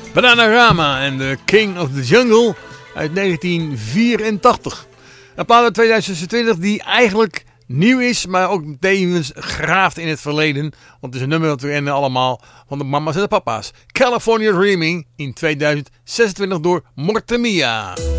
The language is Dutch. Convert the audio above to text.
Bananarama en The King of the Jungle uit 1984. Een plaat uit 2020 die eigenlijk nieuw is, maar ook tevens graaft in het verleden. Want het is een nummer dat we kennen allemaal van de mama's en de papa's. California Dreaming in 2026 door Mortemia.